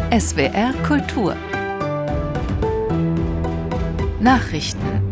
SWR Kultur Nachrichten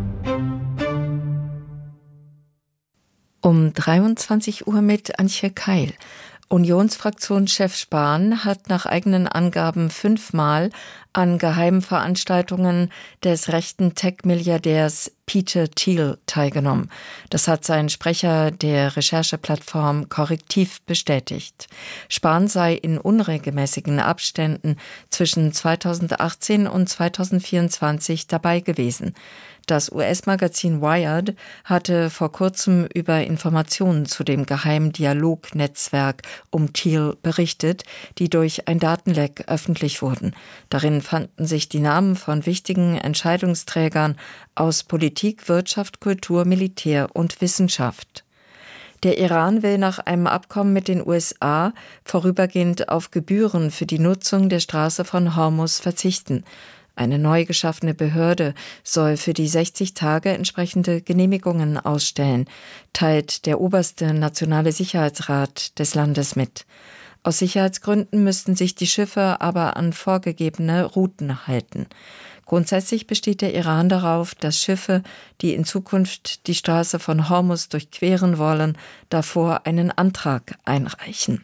um 23 Uhr mit Antje Keil. Unionsfraktionschef Spahn hat nach eigenen Angaben 5-mal an geheimen Veranstaltungen des rechten Tech-Milliardärs Peter Thiel teilgenommen. Das hat sein Sprecher der Rechercheplattform Korrektiv bestätigt. Spahn sei in unregelmäßigen Abständen zwischen 2018 und 2024 dabei gewesen. Das US-Magazin Wired hatte vor kurzem über Informationen zu dem geheimen Dialognetzwerk um Thiel berichtet, die durch ein Datenleck öffentlich wurden. Darin fanden sich die Namen von wichtigen Entscheidungsträgern aus Politik, Wirtschaft, Kultur, Militär und Wissenschaft. Der Iran will nach einem Abkommen mit den USA vorübergehend auf Gebühren für die Nutzung der Straße von Hormuz verzichten. Eine neu geschaffene Behörde soll für die 60 Tage entsprechende Genehmigungen ausstellen, teilt der oberste Nationale Sicherheitsrat des Landes mit. Aus Sicherheitsgründen müssten sich die Schiffe aber an vorgegebene Routen halten. Grundsätzlich besteht der Iran darauf, dass Schiffe, die in Zukunft die Straße von Hormuz durchqueren wollen, davor einen Antrag einreichen.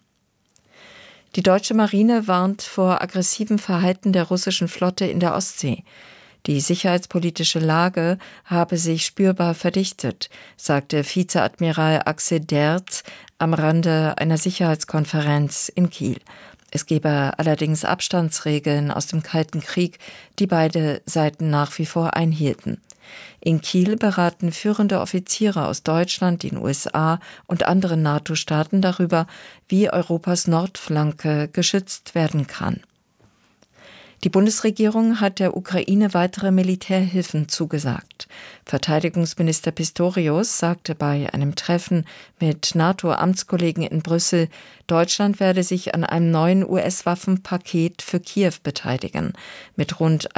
Die deutsche Marine warnt vor aggressivem Verhalten der russischen Flotte in der Ostsee. Die sicherheitspolitische Lage habe sich spürbar verdichtet, sagte Vizeadmiral Axel Derz am Rande einer Sicherheitskonferenz in Kiel. Es gebe allerdings Abstandsregeln aus dem Kalten Krieg, die beide Seiten nach wie vor einhielten. In Kiel beraten führende Offiziere aus Deutschland, den USA und anderen NATO-Staaten darüber, wie Europas Nordflanke geschützt werden kann. Die Bundesregierung hat der Ukraine weitere Militärhilfen zugesagt. Verteidigungsminister Pistorius sagte bei einem Treffen mit NATO-Amtskollegen in Brüssel, Deutschland werde sich an einem neuen US-Waffenpaket für Kiew beteiligen, mit rund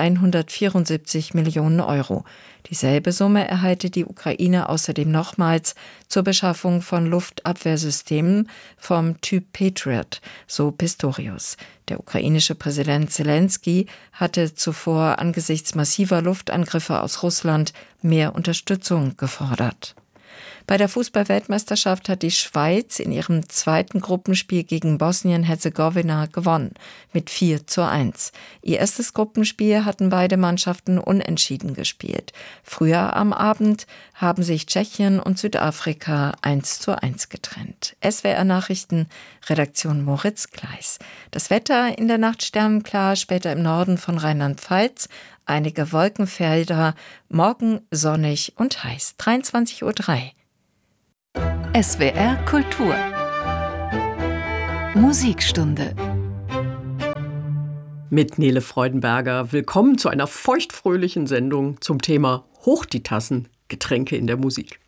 174 Millionen Euro. Dieselbe Summe erhalte die Ukraine außerdem nochmals zur Beschaffung von Luftabwehrsystemen vom Typ Patriot, so Pistorius. Der ukrainische Präsident Zelensky hatte zuvor angesichts massiver Luftangriffe aus Russland mehr Unterstützung gefordert. Bei der Fußball-Weltmeisterschaft hat die Schweiz in ihrem zweiten Gruppenspiel gegen Bosnien-Herzegowina gewonnen, mit 4:1. Ihr erstes Gruppenspiel hatten beide Mannschaften unentschieden gespielt. Früher am Abend haben sich Tschechien und Südafrika 1:1 getrennt. SWR Nachrichten, Redaktion Moritz Gleis. Das Wetter in der Nacht sternenklar, später im Norden von Rheinland-Pfalz, einige Wolkenfelder, morgen sonnig und heiß. 23:03 Uhr. SWR Kultur Musikstunde Mit Nele Freudenberger. Willkommen zu einer feuchtfröhlichen Sendung zum Thema Hoch die Tassen, Getränke in der Musik.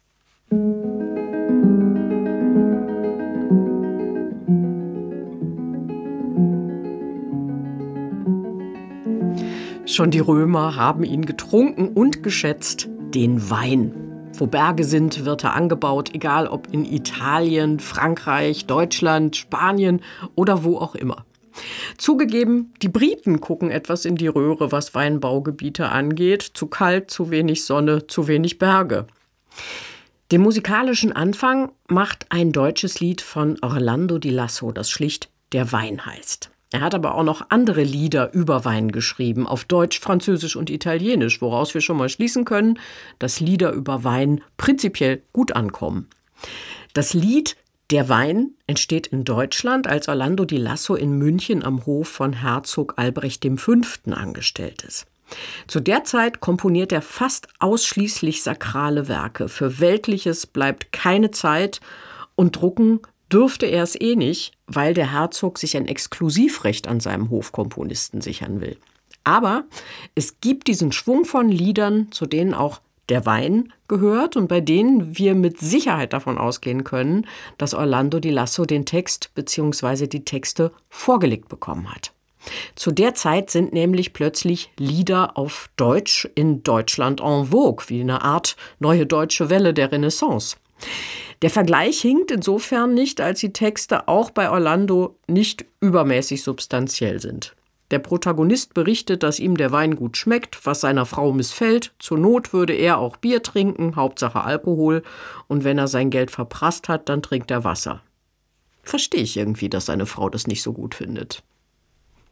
Schon die Römer haben ihn getrunken und geschätzt, den Wein. Wo Berge sind, wird er angebaut, egal ob in Italien, Frankreich, Deutschland, Spanien oder wo auch immer. Zugegeben, die Briten gucken etwas in die Röhre, was Weinbaugebiete angeht. Zu kalt, zu wenig Sonne, zu wenig Berge. Den musikalischen Anfang macht ein deutsches Lied von Orlando Di Lasso, das schlicht Der Wein heißt. Er hat aber auch noch andere Lieder über Wein geschrieben, auf Deutsch, Französisch und Italienisch, woraus wir schon mal schließen können, dass Lieder über Wein prinzipiell gut ankommen. Das Lied Der Wein entsteht in Deutschland, als Orlando Di Lasso in München am Hof von Herzog Albrecht V. angestellt ist. Zu der Zeit komponiert er fast ausschließlich sakrale Werke. Für Weltliches bleibt keine Zeit und drucken dürfte er es nicht, weil der Herzog sich ein Exklusivrecht an seinem Hofkomponisten sichern will. Aber es gibt diesen Schwung von Liedern, zu denen auch Der Wein gehört und bei denen wir mit Sicherheit davon ausgehen können, dass Orlando Di Lasso den Text bzw. die Texte vorgelegt bekommen hat. Zu der Zeit sind nämlich plötzlich Lieder auf Deutsch in Deutschland en vogue, wie eine Art neue deutsche Welle der Renaissance. Der Vergleich hinkt insofern nicht, als die Texte auch bei Orlando nicht übermäßig substanziell sind. Der Protagonist berichtet, dass ihm der Wein gut schmeckt, was seiner Frau missfällt. Zur Not würde er auch Bier trinken, Hauptsache Alkohol. Und wenn er sein Geld verprasst hat, dann trinkt er Wasser. Verstehe ich irgendwie, dass seine Frau das nicht so gut findet.